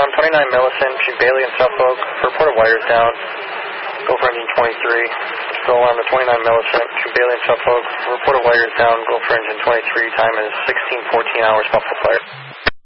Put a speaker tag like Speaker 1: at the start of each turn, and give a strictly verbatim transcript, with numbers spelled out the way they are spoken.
Speaker 1: down, twenty-nine Millicent, between Bailey and Suffolk. Report of wires down. Go for engine twenty-three. Still on the twenty-nine Millicent, between Bailey and Suffolk. Report of wires down. Go for engine twenty-three. Time is sixteen fourteen hours, Buffalo Flight.